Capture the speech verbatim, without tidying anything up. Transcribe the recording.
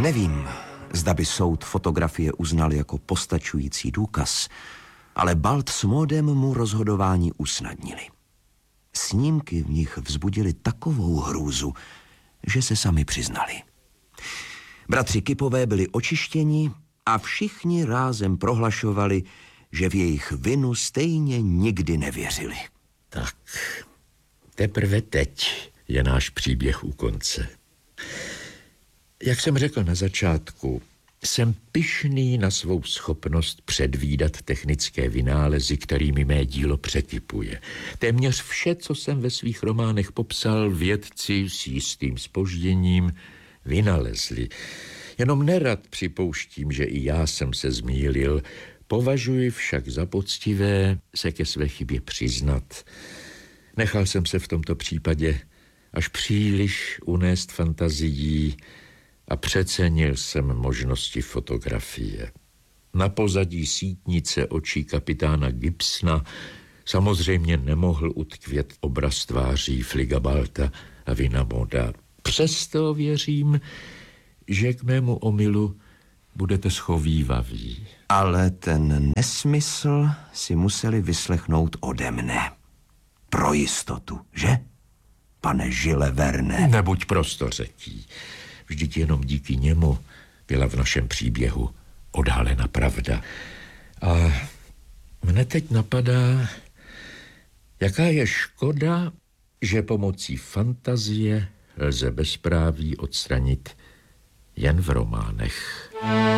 Nevím, zda by soud fotografie uznal jako postačující důkaz, ale Balt s Maudem mu rozhodování usnadnili. Snímky v nich vzbudili takovou hrůzu, že se sami přiznali. Bratři Kipové byli očištěni a všichni rázem prohlašovali, že v jejich vinu stejně nikdy nevěřili. Tak, teprve teď je náš příběh u konce. Jak jsem řekl na začátku, jsem pyšný na svou schopnost předvídat technické vynálezy, kterými mé dílo překypuje. Téměř vše, co jsem ve svých románech popsal, vědci s jistým zpožděním vynalezli. Jenom nerad připouštím, že i já jsem se zmýlil, považuji však za poctivé se ke své chybě přiznat. Nechal jsem se v tomto případě až příliš unést fantazií a přecenil jsem možnosti fotografie. Na pozadí sítnice očí kapitána Gibsona samozřejmě nemohl utkvět obraz tváří Fligabalta a Vinamoda. Přesto věřím, že k mému omylu budete schovývaví. Ale ten nesmysl si museli vyslechnout ode mne. Pro jistotu, že? Pane Žile Verne. Nebuď prostořeký. Vždyť jenom díky němu byla v našem příběhu odhalena pravda. A mne teď napadá, jaká je škoda, že pomocí fantazie lze bezpráví odstranit jen v románech.